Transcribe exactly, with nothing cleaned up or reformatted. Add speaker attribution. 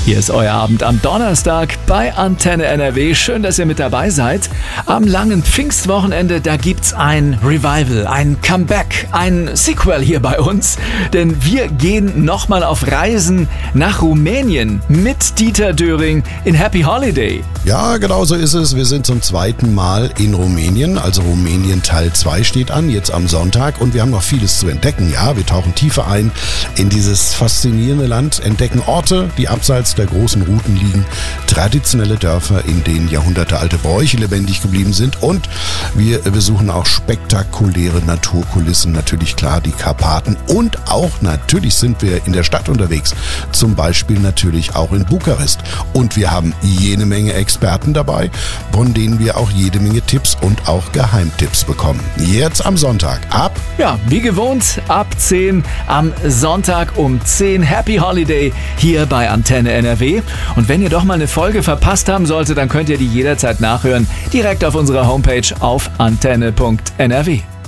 Speaker 1: Hier ist euer Abend am Donnerstag bei Antenne N R W. Schön, dass ihr mit dabei seid. Am langen Pfingstwochenende, da gibt's ein Revival, ein Comeback, ein Sequel hier bei uns. Denn wir gehen nochmal auf Reisen nach Rumänien mit Dieter Döring in Happy Holiday.
Speaker 2: Ja, genau so ist es. Wir sind zum zweiten Mal in Rumänien. Also Rumänien Teil zwei steht an, jetzt am Sonntag. Und wir haben noch vieles zu entdecken. Ja, wir tauchen tiefer ein in dieses faszinierende Land, entdecken Orte, die abseits der großen Routen liegen, traditionelle Dörfer, in denen jahrhundertealte Bräuche lebendig geblieben sind. Und wir besuchen auch spektakuläre Naturkulissen, natürlich klar die Karpaten. Und auch natürlich sind wir in der Stadt unterwegs, zum Beispiel natürlich auch in Bukarest. Und wir haben jede Menge Experten dabei, von denen wir auch jede Menge Tipps und auch Geheimtipps bekommen. Jetzt am Sonntag ab...
Speaker 1: Ja, wie gewohnt, ab zehn am Sonntag um zehn Happy Holiday hier bei Antenne N R W. Und wenn ihr doch mal eine Folge verpasst haben solltet, dann könnt ihr die jederzeit nachhören, direkt auf unserer Homepage auf antenne punkt n r w.